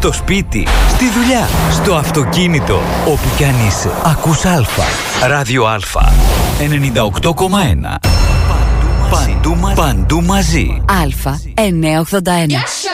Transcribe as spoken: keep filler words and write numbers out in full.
στο σπίτι, στη δουλειά, στο αυτοκίνητο, όπου κι αν είσαι. Ακούς Αλφα. Ράδιο Αλφα. ενενήντα οκτώ κόμμα ένα. Παντού μαζί. Παντού μαζί. Αλφα εννιακόσια ογδόντα ένα.